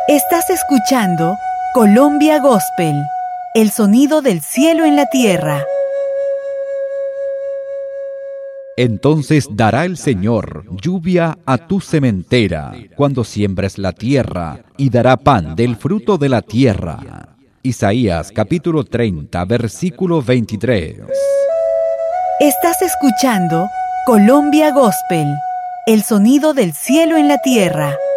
Estás escuchando Colombia Gospel, el sonido del cielo en la tierra. Entonces dará el Señor lluvia a tu sementera cuando siembres la tierra, y dará pan del fruto de la tierra. Isaías capítulo 30, versículo 23. Estás escuchando Colombia Gospel, el sonido del cielo en la tierra.